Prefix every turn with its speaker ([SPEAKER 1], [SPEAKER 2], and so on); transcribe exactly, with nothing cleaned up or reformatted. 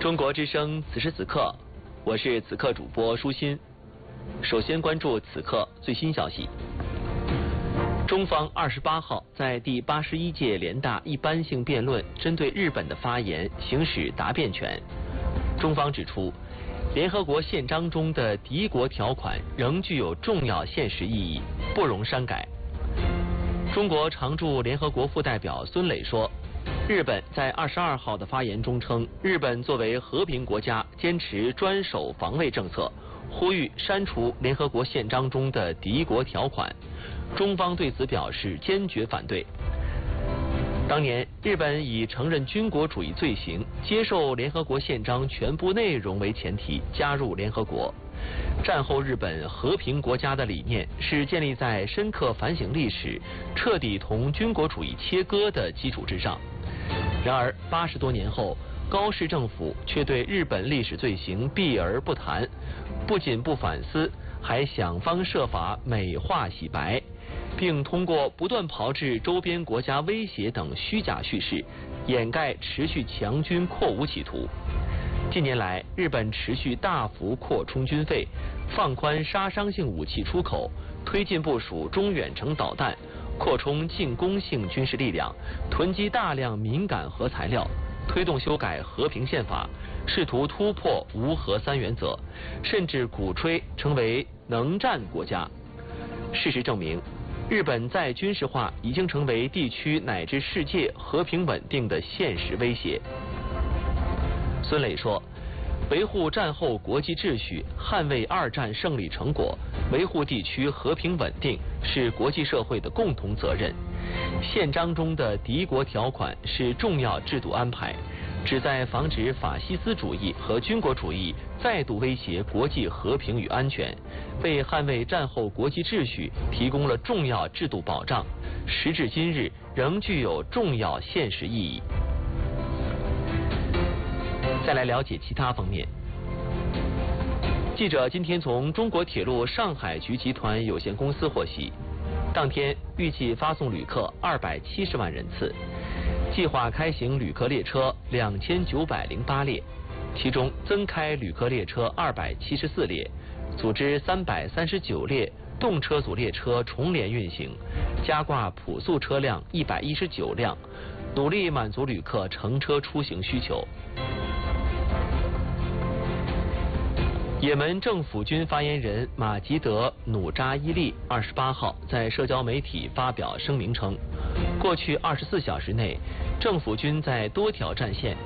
[SPEAKER 1] 中国之声，此时此刻，我是此刻主播舒心。首先关注此刻最新消息。中方二十八号在第八十一届联大一般性辩论针对日本的发言行使答辩权。中方指出，联合国宪章中的敌国条款仍具有重要现实意义，不容删改。中国常驻联合国副代表孙磊说，日本在二十二号的发言中称，日本作为和平国家，坚持专守防卫政策，呼吁删除联合国宪章中的敌国条款。中方对此表示坚决反对。当年，日本以承认军国主义罪行、接受联合国宪章全部内容为前提加入联合国。战后日本和平国家的理念是建立在深刻反省历史、彻底同军国主义切割的基础之上。然而，八十多年后，高市政府却对日本历史罪行避而不谈，不仅不反思，还想方设法美化洗白，并通过不断炮制周边国家威胁等虚假叙事，掩盖持续强军扩武企图。近年来，日本持续大幅扩充军费，放宽杀伤性武器出口，推进部署中远程导弹，扩充进攻性军事力量，囤积大量敏感核材料，推动修改和平宪法，试图突破无核三原则，甚至鼓吹成为能战国家。事实证明，日本再军事化已经成为地区乃至世界和平稳定的现实威胁。孙磊说，维护战后国际秩序，捍卫二战胜利成果，维护地区和平稳定是国际社会的共同责任。宪章中的敌国条款是重要制度安排，旨在防止法西斯主义和军国主义再度威胁国际和平与安全，为捍卫战后国际秩序提供了重要制度保障，时至今日仍具有重要现实意义。再来了解其他方面。记者今天从中国铁路上海局集团有限公司获悉，当天预计发送旅客二百七十万人次，计划开行旅客列车两千九百零八列，其中增开旅客列车二百七十四列，组织三百三十九列动车组列车重联运行，加挂普速车辆一百一十九辆，努力满足旅客乘车出行需求。也门政府军发言人马吉德·努扎伊利二十八号在社交媒体发表声明称，过去二十四小时内，政府军在多条战线